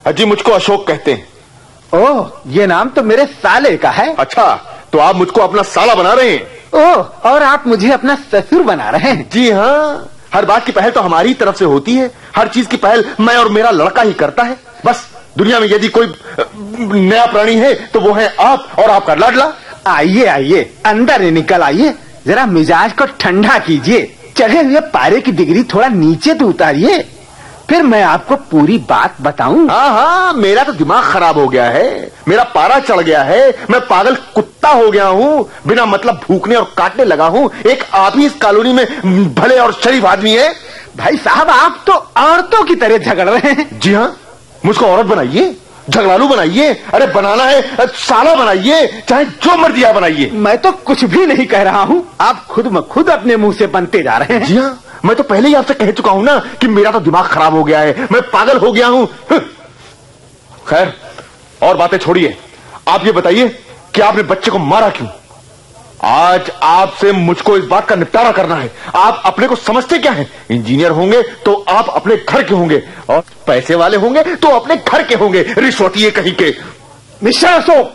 अजी मुझको अशोक कहते हैं। ओह, ये नाम तो मेरे साले का है। अच्छा, तो आप मुझको अपना साला बना रहे हैं? ओह, और आप मुझे अपना ससुर बना रहे हैं? जी हाँ, हर बात की पहल तो हमारी तरफ से होती है। हर चीज की पहल मैं और मेरा लड़का ही करता है। बस दुनिया में यदि कोई नया प्राणी है तो वो है आप और आपका लाडला। आइए आइए, अंदर निकल आइए, जरा मिजाज को ठंडा कीजिए। चढ़े हुए पारे की डिग्री थोड़ा नीचे तो उतारिए, फिर मैं आपको पूरी बात बताऊं। हाँ, मेरा तो दिमाग खराब हो गया है, मेरा पारा चढ़ गया है, मैं पागल कुत्ता हो गया हूँ, बिना मतलब भूखने और काटने लगा हूँ। एक आप ही इस कॉलोनी में भले और शरीफ आदमी है। भाई साहब, आप तो औरतों की तरह झगड़ रहे हैं। जी हाँ, मुझको औरत बनाइए, झगड़ालू बनाइए, अरे बनाना है साला बनाइए, चाहे जो मर्जी आप बनाइए। मैं तो कुछ भी नहीं कह रहा हूँ, आप खुद में खुद अपने मुंह से बनते जा रहे हैं। जी हाँ, मैं तो पहले ही आपसे कह चुका हूँ ना कि मेरा तो दिमाग खराब हो गया है, मैं पागल हो गया हूँ। खैर, और बातें छोड़िए, आप ये बताइए कि आपने बच्चे को मारा क्यों? आज आपसे मुझको इस बात का निपटारा करना है। आप अपने को समझते क्या हैं? इंजीनियर होंगे तो आप अपने घर के होंगे, और पैसे वाले होंगे तो अपने घर के होंगे, रिश्वतीये कहीं के। मिस्टर अशोक,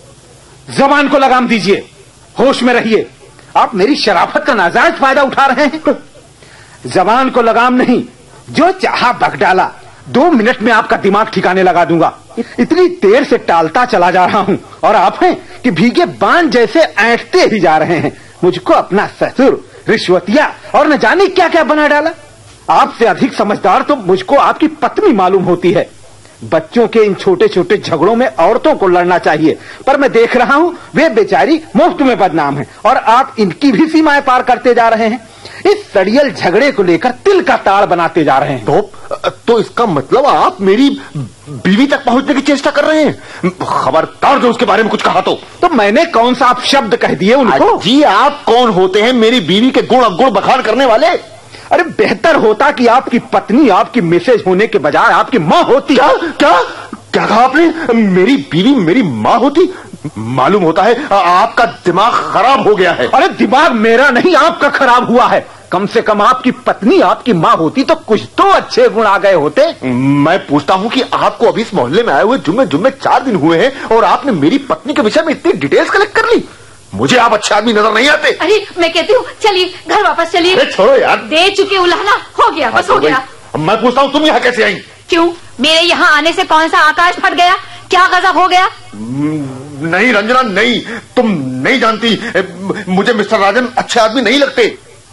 जबान को लगाम दीजिए, होश में रहिए। आप मेरी शराफत का नाजायज फायदा उठा रहे हैं। जबान को लगाम नहीं, जो चाहा बक डाला। 2 मिनट में आपका दिमाग ठिकाने लगा दूंगा। इतनी देर से टालता चला जा रहा हूँ और आप हैं कि भीगे बांध जैसे ऐंठते ही जा रहे हैं। मुझको अपना ससुर, रिश्वतिया और न जाने क्या क्या बना डाला। आपसे अधिक समझदार तो मुझको आपकी पत्नी मालूम होती है। बच्चों के इन छोटे छोटे झगड़ों में औरतों को लड़ना चाहिए, पर मैं देख रहा हूँ वे बेचारी मुफ्त में बदनाम हैं और आप इनकी भी सीमाएं पार करते जा रहे हैं। इस सड़ियल झगड़े को लेकर तिल का ताड़ बनाते जा रहे हैं। तो इसका मतलब आप मेरी बीवी तक पहुंचने की चेष्टा कर रहे हैं? खबरदार जो उसके बारे में कुछ कहा तो मैंने कौन सा आप शब्द कह दिए उनको? जी, आप कौन होते हैं मेरी बीवी के गुण अवगुण बखान करने वाले? अरे बेहतर होता कि आपकी पत्नी आपकी मिसेज होने के बजाय आपकी माँ होती। क्या क्या क्या कहा आपने? मेरी बीवी मेरी माँ होती? मालूम होता है आपका दिमाग खराब हो गया है। अरे दिमाग मेरा नहीं, आपका खराब हुआ है। कम से कम आपकी पत्नी आपकी माँ होती तो कुछ तो अच्छे गुण आ गए होते। मैं पूछता हूँ कि आपको अभी इस मोहल्ले में आए हुए जुम्मे 4 दिन हुए हैं और आपने मेरी पत्नी के विषय में इतनी डिटेल्स कलेक्ट कर ली। मुझे आप अच्छे आदमी नजर नहीं आते। अरे मैं कहती हूँ चलिए घर वापस चलिए। छोड़ो यार, दे चुके उल्हाना, हो गया बस हो गया। मैं पूछता हूँ तुम यहाँ कैसे आई? क्यों, मेरे यहाँ आने से कौन सा आकाश फट गया? क्या गजब हो गया? नहीं रंजना नहीं, तुम नहीं जानती, मुझे मिस्टर राजन अच्छे आदमी नहीं लगते।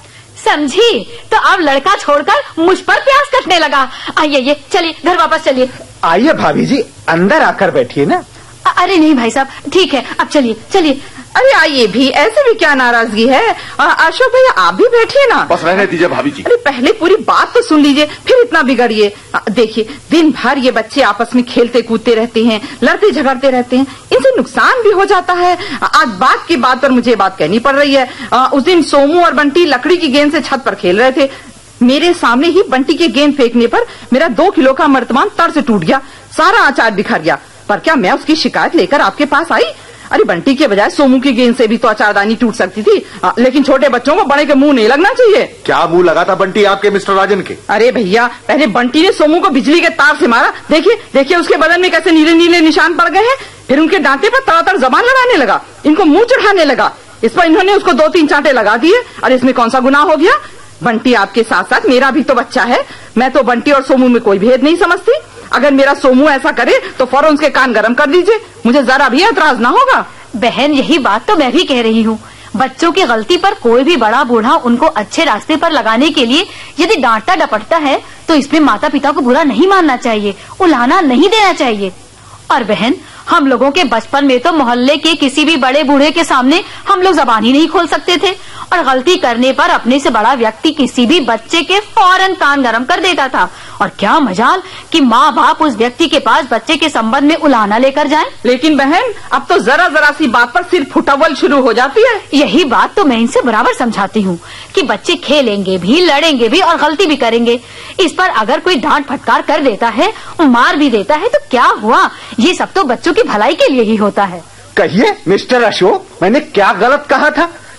समझी? तो अब लड़का छोड़कर मुझ पर प्यास कटने लगा। आइए चलिए घर वापस चलिए। आइए भाभी जी, अंदर आकर बैठिए ना। अरे नहीं भाई साहब, ठीक है, अब चलिए चलिए। अरे आइए भी, ऐसे भी क्या नाराजगी है? अशोक भैया आप भी बैठिए ना। बस रहने दीजिए भाभी जी। अरे पहले पूरी बात तो सुन लीजिए, फिर इतना बिगड़िए। देखिए, दिन भर ये बच्चे आपस में खेलते कूदते रहते हैं, लड़ते झगड़ते रहते हैं, इनसे नुकसान भी हो जाता है। आज बात की बात पर मुझे बात कहनी पड़ रही है। उस दिन सोमू और बंटी लकड़ी की गेंद से छत पर खेल रहे थे। मेरे सामने ही बंटी के गेंद फेंकने पर मेरा 2 किलो का मर्तबान तर से टूट गया, सारा अचार बिखर गया। पर क्या मैं उसकी शिकायत लेकर आपके पास आई? अरे बंटी के बजाय सोमू की गेंद से भी तो अचारदानी टूट सकती थी। लेकिन छोटे बच्चों को बड़े के मुंह नहीं लगना चाहिए। क्या मुंह लगा था बंटी आपके मिस्टर राजन के? अरे भैया, पहले बंटी ने सोमू को बिजली के तार से मारा। देखिए उसके बदन में कैसे नीले नीले निशान पड़ गए हैं। फिर उनके दांते पर तड़ातड़ जबान लड़ाने लगा, इनको मुंह चढ़ाने लगा। इस पर इन्होंने उसको 2-3 चांटे लगा दिए। और इसमें कौन सा गुनाह हो गया? बंटी आपके साथ साथ मेरा भी तो बच्चा है। मैं तो बंटी और सोमू में कोई भेद नहीं समझती। अगर मेरा सोमू ऐसा करे तो फौरन उसके कान गरम कर दीजिए, मुझे जरा भी एतराज ना होगा। बहन, यही बात तो मैं भी कह रही हूँ। बच्चों की गलती पर कोई भी बड़ा बूढ़ा उनको अच्छे रास्ते पर लगाने के लिए यदि डांटता डपटता है तो इसमें माता पिता को बुरा नहीं मानना चाहिए, उल्हाना नहीं देना चाहिए। और बहन, हम लोगों के बचपन में तो मोहल्ले के किसी भी बड़े बूढ़े के सामने हम लोग जबान ही नहीं खोल सकते थे, और गलती करने पर अपने से बड़ा व्यक्ति किसी भी बच्चे के फौरन कान गरम कर देता था। और क्या मजाल कि माँ बाप उस व्यक्ति के पास बच्चे के संबंध में उलाहना लेकर जाएं। लेकिन बहन, अब तो जरा जरा सी बात पर सिर फुटबल शुरू हो जाती है। यही बात तो मैं इनसे बराबर समझाती हूँ कि बच्चे खेलेंगे भी, लड़ेंगे भी और गलती भी करेंगे। इस पर अगर कोई डांट फटकार कर देता है, मार भी देता है, तो क्या हुआ? ये सब तो बच्चों की भलाई के लिए ही होता है। कहिए मिस्टर अशोक, मैंने क्या गलत कहा था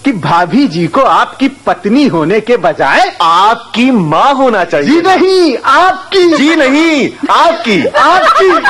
कि भाभी जी को आपकी पत्नी होने के बजाय आपकी माँ होना चाहिए। जी नहीं, आपकी। जी नहीं, आपकी। आपकी।